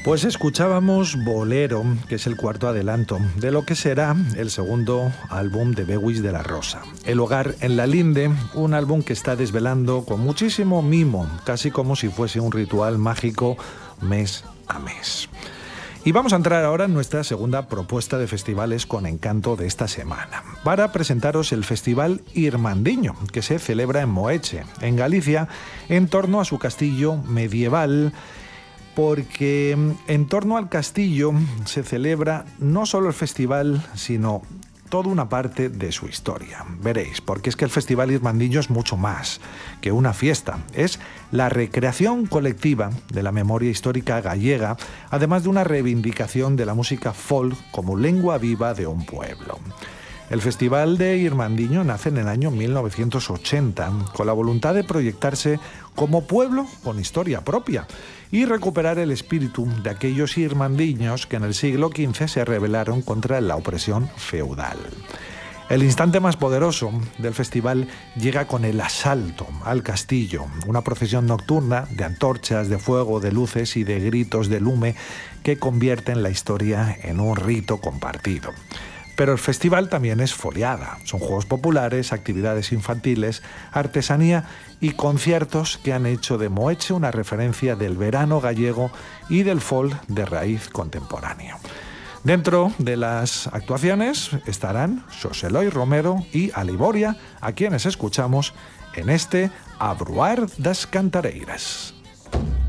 Pues escuchábamos Bolero, que es el cuarto adelanto de lo que será el segundo álbum de Bewis de la Rosa. El hogar en la linde, un álbum que está desvelando con muchísimo mimo, casi como si fuese un ritual mágico mes a mes. Y vamos a entrar ahora en nuestra segunda propuesta de festivales con encanto de esta semana, para presentaros el Festival Irmandiño, que se celebra en Moeche, en Galicia, en torno a su castillo medieval, porque en torno al castillo se celebra no solo el festival, sino toda una parte de su historia. Veréis, porque es que el Festival Irmandiño es mucho más que una fiesta. Es la recreación colectiva de la memoria histórica gallega, además de una reivindicación de la música folk como lengua viva de un pueblo. El Festival de Irmandiño nace en el año 1980 con la voluntad de proyectarse como pueblo con historia propia y recuperar el espíritu de aquellos irmandiños que en el siglo XV se rebelaron contra la opresión feudal. El instante más poderoso del festival llega con el asalto al castillo, una procesión nocturna de antorchas, de fuego, de luces y de gritos de lume que convierten la historia en un rito compartido. Pero el festival también es foliada. Son juegos populares, actividades infantiles, artesanía y conciertos que han hecho de Moeche una referencia del verano gallego y del folk de raíz contemporáneo. Dentro de las actuaciones estarán Xosé Eloi Romero y Aliboria, a quienes escuchamos en este Abruar das Cantareiras.